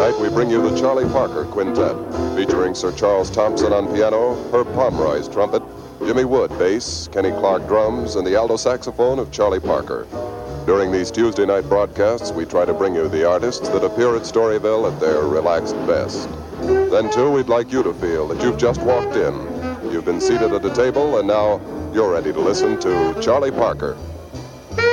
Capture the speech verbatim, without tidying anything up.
Tonight we bring you the Charlie Parker Quintet, featuring Sir Charles Thompson on piano, Herb Pomeroy's trumpet, Jimmy Wood bass, Kenny Clark drums, and the alto saxophone of Charlie Parker. During these Tuesday night broadcasts, we try to bring you the artists that appear at Storyville at their relaxed best. Then, too, we'd like you to feel that you've just walked in. You've been seated at a table, and now you're ready to listen to Charlie Parker.